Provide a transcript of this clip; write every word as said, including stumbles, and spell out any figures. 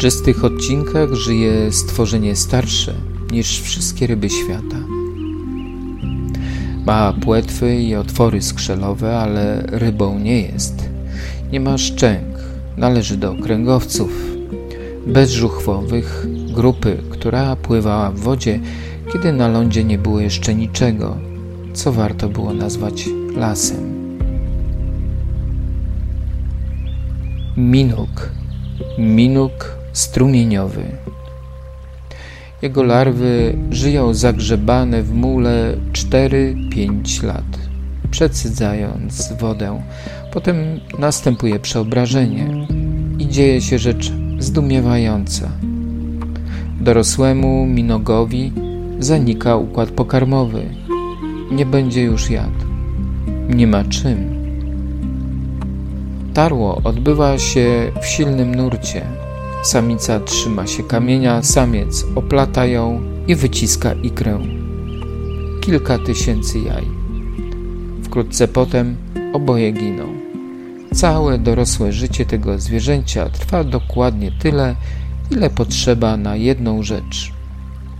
czystych odcinkach żyje stworzenie starsze niż wszystkie ryby świata. Ma płetwy i otwory skrzelowe, ale rybą nie jest. Nie ma szczęk, należy do kręgowców, bezżuchwowych, grupy, która pływała w wodzie, kiedy na lądzie nie było jeszcze niczego, co warto było nazwać lasem. Minuk, minuk strumieniowy. Jego larwy żyją zagrzebane w mule cztery pięć lat, przecedzając wodę. Potem następuje przeobrażenie i dzieje się rzecz zdumiewająca. Dorosłemu minogowi zanika układ pokarmowy. Nie będzie już jadł. Nie ma czym. Tarło odbywa się w silnym nurcie. Samica trzyma się kamienia, samiec oplata ją i wyciska ikrę. Kilka tysięcy jaj. Wkrótce potem oboje giną. Całe dorosłe życie tego zwierzęcia trwa dokładnie tyle, ile potrzeba na jedną rzecz.